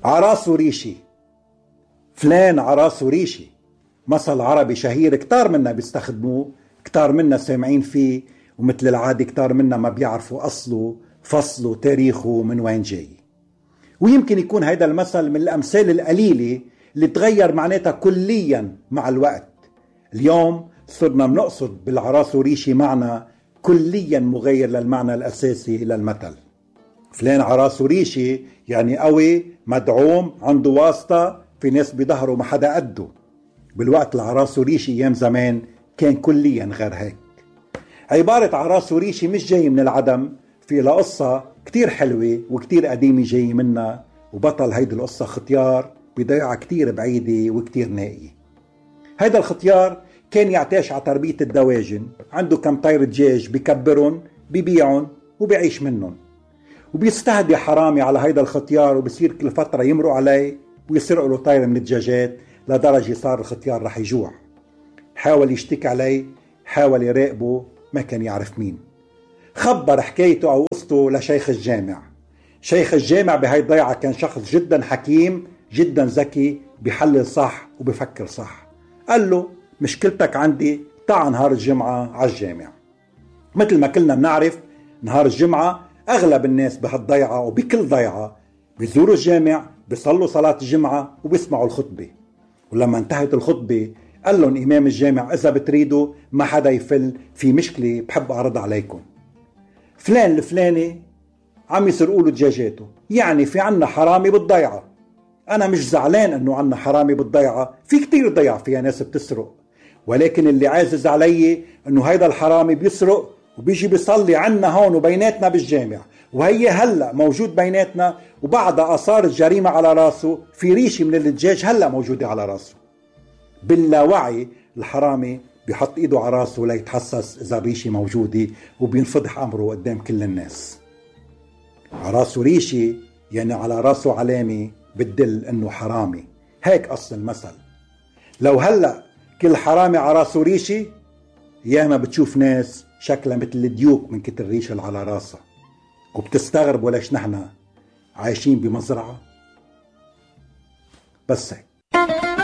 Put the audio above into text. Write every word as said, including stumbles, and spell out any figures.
عراسه ريشي، فلان عراسه ريشي، مثل عربي شهير كتار منا بيستخدموه، كتار منا سامعين فيه، ومثل العادة كتار منا ما بيعرفوا أصله فصله تاريخه من وين جاي. ويمكن يكون هيدا المثل من الأمثال القليلة اللي تغير معناتها كليا مع الوقت. اليوم صرنا بنقصد بالعراسه ريشي معنى كليا مغير للمعنى الأساسي للمثل. فلان عراسه ريشي يعني قوي، مدعوم، عنده واسطة، في ناس بظهره ما حدا قده. بالوقت العراسه ريشي ايام زمان كان كليا غير هيك. عبارة عراسه ريشي مش جاي من العدم، في لها قصة كتير حلوة وكتير قديمة جاي منها، وبطل هيدي القصة ختيار بضيعة كتير بعيدة وكتير نائية. هيدا الختيار كان يعتاش على تربية الدواجن، عنده كم طير دجاج بكبرن ببيعن وبيعيش منن، وبيستهدي حرامي على هيدا الختيار، وبصير كل فترة يمروا عليه ويسرقوا له طير من الدجاجات لدرجة صار الختيار رح يجوع. حاول يشتكي عليه، حاول يراقبه، ما كان يعرف مين. خبر حكايته أو قصته لشيخ الجامع. شيخ الجامع بهاي الضيعة كان شخص جدا حكيم، جدا ذكي، بيحلل صح وبفكر صح. قال له مشكلتك عندي، تعا نهار الجمعة على الجامع. مثل ما كلنا بنعرف نهار الجمعة أغلب الناس بهالضيعة وبكل ضيعة بيزوروا الجامع، بيصلوا صلاة الجمعة وبيسمعوا الخطبة. ولما انتهت الخطبة قال لهم إمام الجامع إذا بتريدوا ما حدا يفل، في مشكلة بحب أعرض عليكم. فلان الفلاني عم يسرقوا له دجاجاته، يعني في عنا حرامي بالضيعة. أنا مش زعلان أنه عنا حرامي بالضيعة، في كتير ضيعة فيها ناس بتسرق، ولكن اللي عازز علي أنه هيدا الحرامي بيسرق وبيجي بيصلي عنا هون وبيناتنا بالجامع، وهي هلأ موجود بيناتنا، وبعد آثار الجريمة على راسه في ريشة من الدجاج هلأ موجودة على راسه. باللاوعي الحرامي بيحط ايده على راسه ليتحسس اذا الريشة موجودة، وبينفضح امره قدام كل الناس. عراسه ريشة يعني على راسه علامة بتدل انه حرامي، هيك اصل المثل. لو هلأ كل حرامي عراسه ريشة، ياما بتشوف ناس شكلها مثل الديوك من كتر الريشة اللي على راسها، وبتستغربوا ليش نحن عايشين بمزرعة. بس هيك.